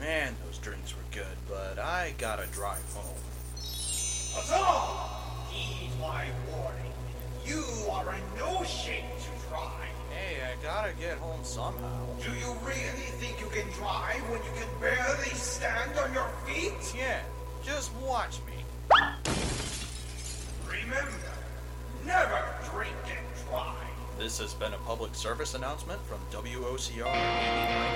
Man, those drinks were good, but I gotta drive home. Huzzah! Heed my warning. You are in no shape to drive. Hey, I gotta get home somehow. Do you really think you can drive when you can barely stand on your feet? Yeah, just watch me. Remember, never drink and drive. This has been a public service announcement from WOCR 89.